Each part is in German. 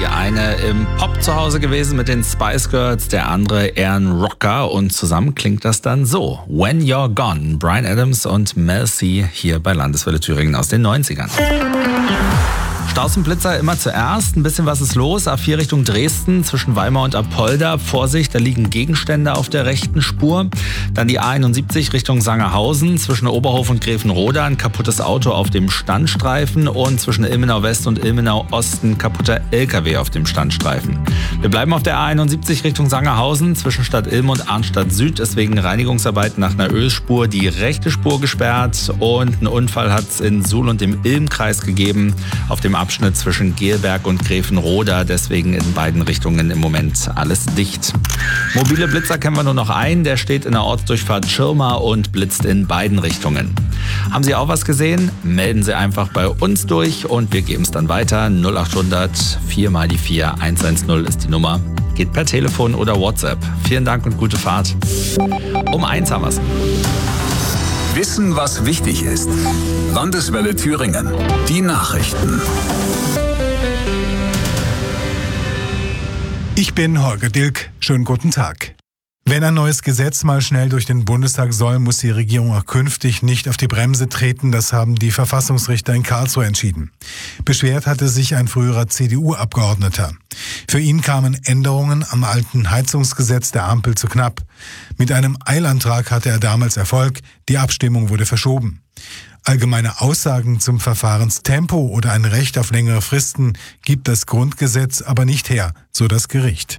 Die eine im Pop zu Hause gewesen mit den Spice Girls, der andere eher ein Rocker und zusammen klingt das dann so. When You're Gone, Bryan Adams und Mel C hier bei Landeswelle Thüringen aus den 90ern. Staus und Blitzer immer zuerst. Ein bisschen was ist los. A4 Richtung Dresden zwischen Weimar und Apolda. Vorsicht, da liegen Gegenstände auf der rechten Spur. Dann die A71 Richtung Sangerhausen zwischen Oberhof und Grevenroda. Ein kaputtes Auto auf dem Standstreifen und zwischen Ilmenau West und Ilmenau Osten kaputter LKW auf dem Standstreifen. Wir bleiben auf der A71 Richtung Sangerhausen. Zwischen Stadt Ilm und Arnstadt Süd ist wegen Reinigungsarbeiten nach einer Ölspur die rechte Spur gesperrt. Und einen Unfall hat es in Suhl und im Ilmkreis gegeben. Auf dem Abschnitt zwischen Gelberg und Grevenroda, deswegen in beiden Richtungen im Moment alles dicht. Mobile Blitzer kennen wir nur noch einen, der steht in der Ortsdurchfahrt Schirma und blitzt in beiden Richtungen. Haben Sie auch was gesehen? Melden Sie einfach bei uns durch und wir geben es dann weiter. 0800 4 mal die 4 110 ist die Nummer. Geht per Telefon oder WhatsApp. Vielen Dank und gute Fahrt. Um 1 haben wir es. Wissen, was wichtig ist. Landeswelle Thüringen. Die Nachrichten. Ich bin Holger Dilk. Schönen guten Tag. Wenn ein neues Gesetz mal schnell durch den Bundestag soll, muss die Regierung auch künftig nicht auf die Bremse treten. Das haben die Verfassungsrichter in Karlsruhe entschieden. Beschwert hatte sich ein früherer CDU-Abgeordneter. Für ihn kamen Änderungen am alten Heizungsgesetz der Ampel zu knapp. Mit einem Eilantrag hatte er damals Erfolg. Die Abstimmung wurde verschoben. Allgemeine Aussagen zum Verfahrenstempo oder ein Recht auf längere Fristen gibt das Grundgesetz aber nicht her, so das Gericht.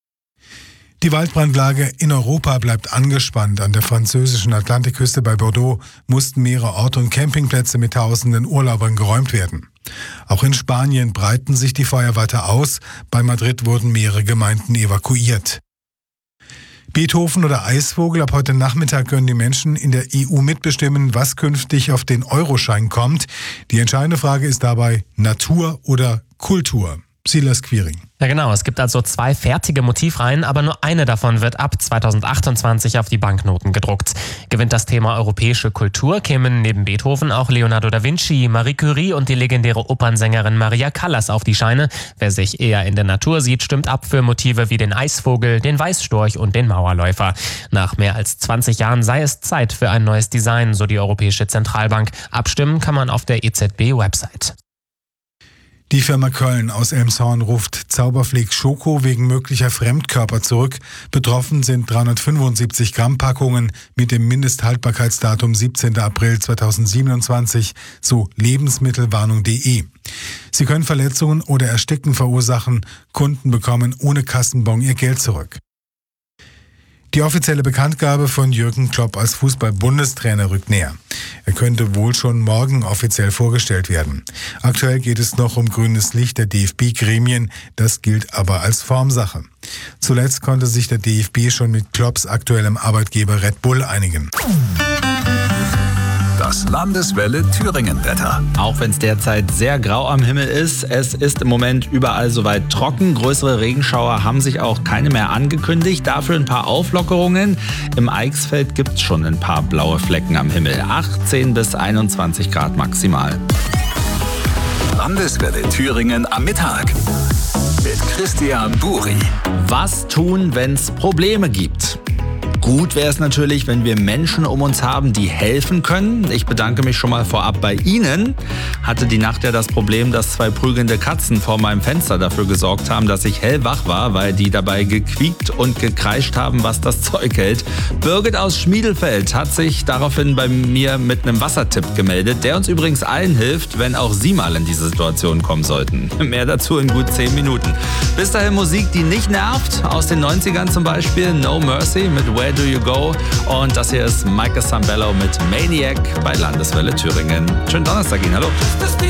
Die Waldbrandlage in Europa bleibt angespannt. An der französischen Atlantikküste bei Bordeaux mussten mehrere Orte und Campingplätze mit tausenden Urlaubern geräumt werden. Auch in Spanien breiten sich die Feuer weiter aus. Bei Madrid wurden mehrere Gemeinden evakuiert. Beethoven oder Eisvogel, ab heute Nachmittag können die Menschen in der EU mitbestimmen, was künftig auf den Euroschein kommt. Die entscheidende Frage ist dabei Natur oder Kultur. Silas Quiring. Ja genau, es gibt also 2 fertige Motivreihen, aber nur eine davon wird ab 2028 auf die Banknoten gedruckt. Gewinnt das Thema europäische Kultur, kämen neben Beethoven auch Leonardo da Vinci, Marie Curie und die legendäre Opernsängerin Maria Callas auf die Scheine. Wer sich eher in der Natur sieht, stimmt ab für Motive wie den Eisvogel, den Weißstorch und den Mauerläufer. Nach mehr als 20 Jahren sei es Zeit für ein neues Design, so die Europäische Zentralbank. Abstimmen kann man auf der EZB-Website. Die Firma Köln aus Elmshorn ruft Zauberfleek Schoko wegen möglicher Fremdkörper zurück. Betroffen sind 375 Gramm Packungen mit dem Mindesthaltbarkeitsdatum 17. April 2027, so lebensmittelwarnung.de. Sie können Verletzungen oder Ersticken verursachen. Kunden bekommen ohne Kassenbon ihr Geld zurück. Die offizielle Bekanntgabe von Jürgen Klopp als Fußball-Bundestrainer rückt näher. Er könnte wohl schon morgen offiziell vorgestellt werden. Aktuell geht es noch um grünes Licht der DFB-Gremien, das gilt aber als Formsache. Zuletzt konnte sich der DFB schon mit Klopps aktuellem Arbeitgeber Red Bull einigen. Das Landeswelle Thüringen-Wetter. Auch wenn es derzeit sehr grau am Himmel ist, es ist im Moment überall soweit trocken. Größere Regenschauer haben sich auch keine mehr angekündigt. Dafür ein paar Auflockerungen. Im Eichsfeld gibt es schon ein paar blaue Flecken am Himmel. 18 bis 21 Grad maximal. Landeswelle Thüringen am Mittag. Mit Christian Buri. Was tun, wenn es Probleme gibt? Gut wäre es natürlich, wenn wir Menschen um uns haben, die helfen können. Ich bedanke mich schon mal vorab bei Ihnen. Hatte die Nacht ja das Problem, dass 2 prügelnde Katzen vor meinem Fenster dafür gesorgt haben, dass ich hellwach war, weil die dabei gequiekt und gekreischt haben, was das Zeug hält. Birgit aus Schmiedelfeld hat sich daraufhin bei mir mit einem Wassertipp gemeldet, der uns übrigens allen hilft, wenn auch Sie mal in diese Situation kommen sollten. Mehr dazu in gut 10 Minuten. Bis dahin Musik, die nicht nervt. Aus den 90ern zum Beispiel No Mercy mit Where Do You Go? Und das hier ist Micah Sambello mit Maniac bei Landeswelle Thüringen. Schönen Donnerstag Ihnen, hallo.